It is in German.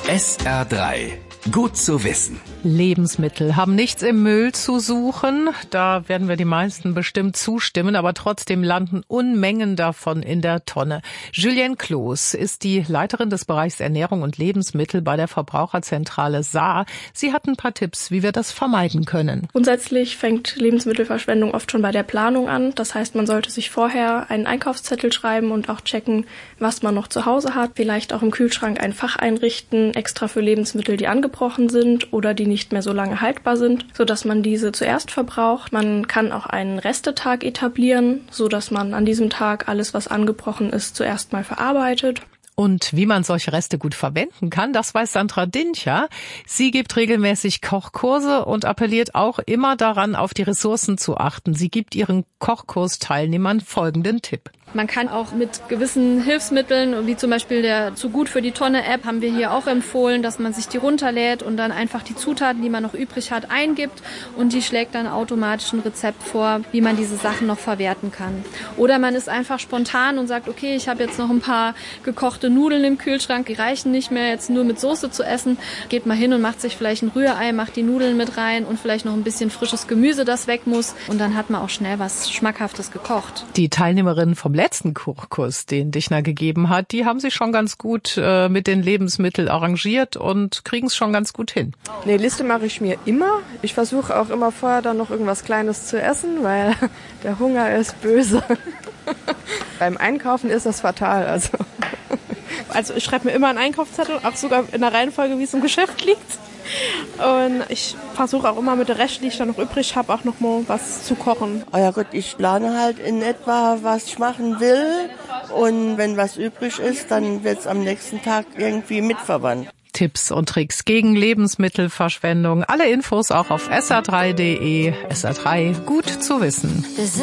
SR3. Gut zu wissen. Lebensmittel haben nichts im Müll zu suchen. Da werden wir die meisten bestimmt zustimmen, aber trotzdem landen Unmengen davon in der Tonne. Julienne Kloß ist die Leiterin des Bereichs Ernährung und Lebensmittel bei der Verbraucherzentrale Saar. Sie hat ein paar Tipps, wie wir das vermeiden können. Grundsätzlich fängt Lebensmittelverschwendung oft schon bei der Planung an. Das heißt, man sollte sich vorher einen Einkaufszettel schreiben und auch checken, was man noch zu Hause hat. Vielleicht auch im Kühlschrank ein Fach einrichten, extra für Lebensmittel, die angebrochen sind oder die nicht mehr so lange haltbar sind, sodass man diese zuerst verbraucht. Man kann auch einen Restetag etablieren, sodass man an diesem Tag alles, was angebrochen ist, zuerst mal verarbeitet. Und wie man solche Reste gut verwenden kann, das weiß Sandra Dincher. Sie gibt regelmäßig Kochkurse und appelliert auch immer daran, auf die Ressourcen zu achten. Sie gibt ihren Kochkursteilnehmern folgenden Tipp. Man kann auch mit gewissen Hilfsmitteln, wie zum Beispiel der Zu gut für die Tonne App, haben wir hier auch empfohlen, dass man sich die runterlädt und dann einfach die Zutaten, die man noch übrig hat, eingibt und die schlägt dann automatisch ein Rezept vor, wie man diese Sachen noch verwerten kann. Oder man ist einfach spontan und sagt, okay, ich habe jetzt noch ein paar gekochte Nudeln im Kühlschrank, die reichen nicht mehr, jetzt nur mit Soße zu essen. Geht mal hin und macht sich vielleicht ein Rührei, macht die Nudeln mit rein und vielleicht noch ein bisschen frisches Gemüse, das weg muss. Und dann hat man auch schnell was Schmackhaftes gekocht. Die Teilnehmerinnen vom letzten Kochkurs, den Dichner gegeben hat, die haben sich schon ganz gut mit den Lebensmitteln arrangiert und kriegen es schon ganz gut hin. Nee, Liste mache ich mir immer. Ich versuche auch immer vorher dann noch irgendwas Kleines zu essen, weil der Hunger ist böse. Beim Einkaufen ist das fatal. Also ich schreibe mir immer einen Einkaufszettel, auch sogar in der Reihenfolge, wie es im Geschäft liegt. Und ich versuche auch immer mit der Reste, die ich dann noch übrig habe, auch noch mal was zu kochen. Oh ja gut, ich plane halt in etwa, was ich machen will. Und wenn was übrig ist, dann wird es am nächsten Tag irgendwie mitverwandt. Tipps und Tricks gegen Lebensmittelverschwendung. Alle Infos auch auf sr3.de. SR3, gut zu wissen.